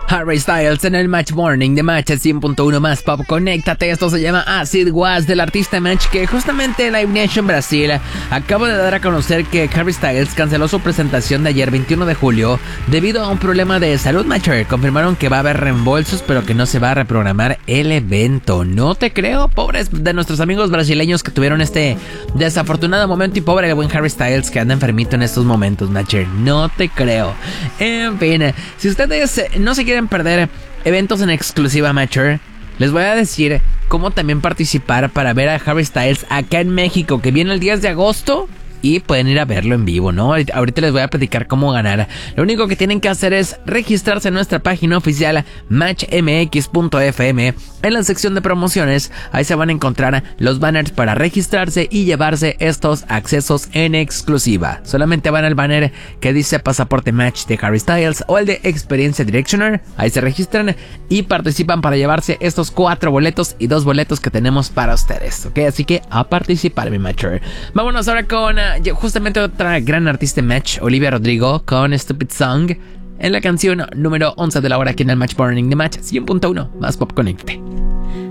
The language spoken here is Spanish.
Harry Styles en el Match Morning de Match 100.1 más Pop. Conéctate, esto se llama Acid Was del artista Match, que justamente Live Nation Brasil acaba de dar a conocer que Harry Styles canceló su presentación de ayer 21 de julio debido a un problema de salud. Match, confirmaron que va a haber reembolsos pero que no se va a reprogramar el evento. No te creo, pobres de nuestros amigos brasileños que tuvieron este desafortunado momento, y pobre de buen Harry Styles que anda enfermito en estos momentos, Match. No te creo. En fin, si ustedes no se quieren perder eventos en exclusiva, Matcher, les voy a decir cómo también participar para ver a Harry Styles acá en México, que viene el 10 de agosto. Y pueden ir a verlo en vivo, ¿no? Ahorita les voy a platicar cómo ganar. Lo único que tienen que hacer es registrarse en nuestra página oficial matchmx.fm. En la sección de promociones, ahí se van a encontrar los banners para registrarse y llevarse estos accesos en exclusiva. Solamente van al banner que dice Pasaporte Match de Harry Styles o el de Experiencia Directioner. Ahí se registran y participan para llevarse estos 4 boletos y 2 boletos que tenemos para ustedes, ¿ok? Así que a participar, mi Matcher. Vámonos ahora con justamente otra gran artista Match, Olivia Rodrigo, con Stupid Song, en la canción número 11 de la hora aquí en el Match Morning de Match 100.1 más Pop. Conéctate.